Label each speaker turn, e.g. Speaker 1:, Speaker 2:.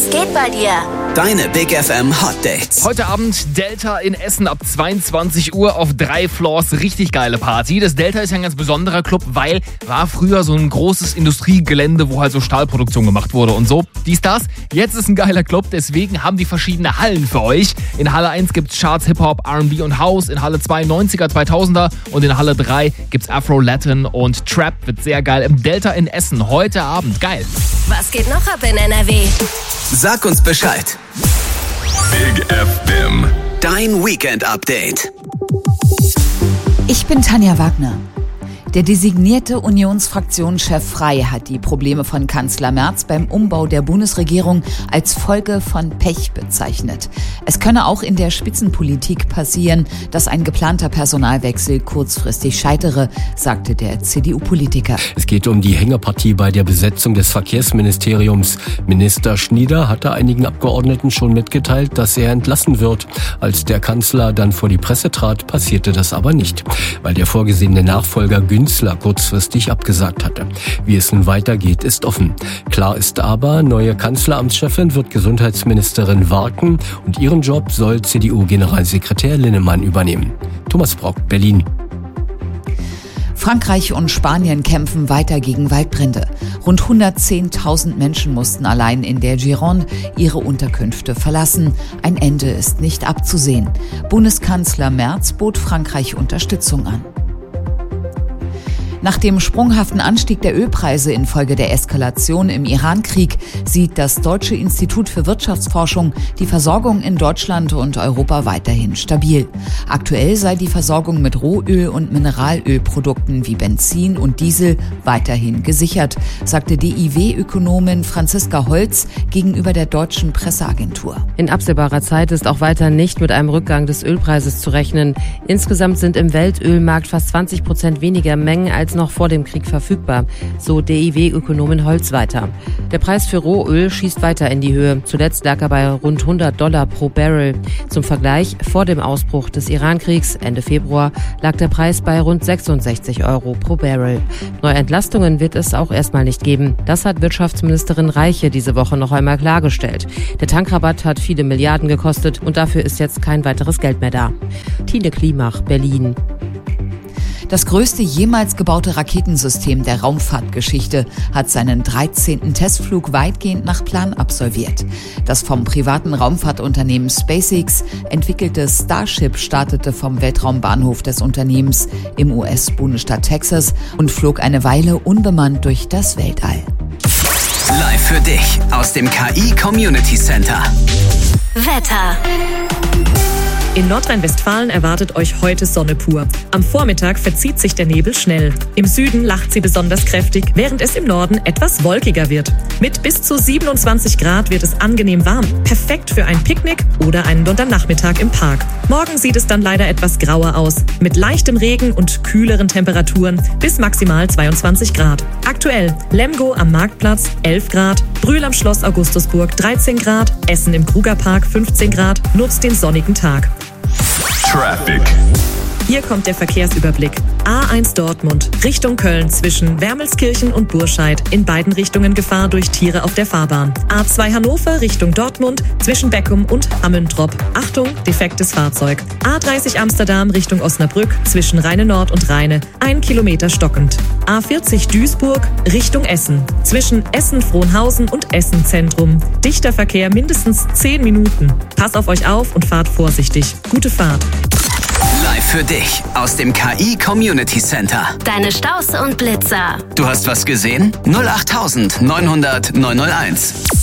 Speaker 1: Was geht bei dir?
Speaker 2: Deine Big FM Hot Dates.
Speaker 3: Heute Abend Delta in Essen ab 22 Uhr auf 3 Floors. Richtig geile Party. Das Delta ist ja ein ganz besonderer Club, weil war früher so ein großes Industriegelände, wo halt so Stahlproduktion gemacht wurde und so. Das. Jetzt ist ein geiler Club, deswegen haben die verschiedene Hallen für euch. In Halle 1 gibt's Charts, Hip-Hop, R&B und House. In Halle 2 90er, 2000er. Und in Halle 3 gibt's Afro, Latin und Trap. Wird sehr geil. Im Delta in Essen. Heute Abend. Geil.
Speaker 1: Was geht noch ab in NRW?
Speaker 2: Sag uns Bescheid.
Speaker 4: Big FM.
Speaker 2: Dein Weekend-Update.
Speaker 5: Ich bin Tanja Wagner. Der designierte Unionsfraktionschef Frey hat die Probleme von Kanzler Merz beim Umbau der Bundesregierung als Folge von Pech bezeichnet. Es könne auch in der Spitzenpolitik passieren, dass ein geplanter Personalwechsel kurzfristig scheitere, sagte der CDU-Politiker.
Speaker 6: Es geht um die Hängepartie bei der Besetzung des Verkehrsministeriums. Minister Schnieder hatte einigen Abgeordneten schon mitgeteilt, dass er entlassen wird. Als der Kanzler dann vor die Presse trat, passierte das aber nicht, weil der vorgesehene Nachfolger Günzler kurzfristig abgesagt hatte. Wie es nun weitergeht, ist offen. Klar ist aber, neue Kanzleramtschefin wird Gesundheitsministerin Warken und ihren Job soll CDU-Generalsekretär Linnemann übernehmen. Thomas Brock, Berlin.
Speaker 5: Frankreich und Spanien kämpfen weiter gegen Waldbrände. Rund 110.000 Menschen mussten allein in der Gironde ihre Unterkünfte verlassen. Ein Ende ist nicht abzusehen. Bundeskanzler Merz bot Frankreich Unterstützung an. Nach dem sprunghaften Anstieg der Ölpreise infolge der Eskalation im Iran-Krieg sieht das Deutsche Institut für Wirtschaftsforschung die Versorgung in Deutschland und Europa weiterhin stabil. Aktuell sei die Versorgung mit Rohöl- und Mineralölprodukten wie Benzin und Diesel weiterhin gesichert, sagte DIW-Ökonomin Franziska Holz gegenüber der deutschen Presseagentur.
Speaker 7: In absehbarer Zeit ist auch weiter nicht mit einem Rückgang des Ölpreises zu rechnen. Insgesamt sind im Weltölmarkt fast 20% weniger Mengen als noch vor dem Krieg verfügbar, so DIW-Ökonomin Holz weiter. Der Preis für Rohöl schießt weiter in die Höhe. Zuletzt lag er bei rund $100 pro Barrel. Zum Vergleich, vor dem Ausbruch des Iran-Kriegs Ende Februar lag der Preis bei rund 66 € pro Barrel. Neue Entlastungen wird es auch erstmal nicht geben. Das hat Wirtschaftsministerin Reiche diese Woche noch einmal klargestellt. Der Tankrabatt hat viele Milliarden gekostet und dafür ist jetzt kein weiteres Geld mehr da. Tine Klimach, Berlin.
Speaker 5: Das größte jemals gebaute Raketensystem der Raumfahrtgeschichte hat seinen 13. Testflug weitgehend nach Plan absolviert. Das vom privaten Raumfahrtunternehmen SpaceX entwickelte Starship startete vom Weltraumbahnhof des Unternehmens im US-Bundesstaat Texas und flog eine Weile unbemannt durch das Weltall.
Speaker 2: Live für dich aus dem KI Community Center.
Speaker 1: Wetter.
Speaker 8: In Nordrhein-Westfalen erwartet euch heute Sonne pur. Am Vormittag verzieht sich der Nebel schnell. Im Süden lacht sie besonders kräftig, während es im Norden etwas wolkiger wird. Mit bis zu 27 Grad wird es angenehm warm. Perfekt für ein Picknick oder einen Sonntagnachmittag im Park. Morgen sieht es dann leider etwas grauer aus. Mit leichtem Regen und kühleren Temperaturen bis maximal 22 Grad. Aktuell Lemgo am Marktplatz 11 Grad, Brühl am Schloss Augustusburg 13 Grad, Essen im Krugerpark 15 Grad. Nutzt den sonnigen Tag.
Speaker 4: Traffic.
Speaker 8: Hier kommt der Verkehrsüberblick. A1 Dortmund, Richtung Köln zwischen Wermelskirchen und Burscheid. In beiden Richtungen Gefahr durch Tiere auf der Fahrbahn. A2 Hannover Richtung Dortmund zwischen Beckum und Ammentrop. Achtung, defektes Fahrzeug. A30 Amsterdam Richtung Osnabrück zwischen Rheine Nord und Rheine. 1 Kilometer stockend. A40 Duisburg Richtung Essen. Zwischen Essen-Frohnhausen und Essen Zentrum. Dichter Verkehr mindestens 10 Minuten. Passt auf euch auf und fahrt vorsichtig. Gute Fahrt.
Speaker 2: Live für dich aus dem KI Community Center.
Speaker 1: Deine Staus und Blitzer.
Speaker 2: Du hast was gesehen? 08900 901.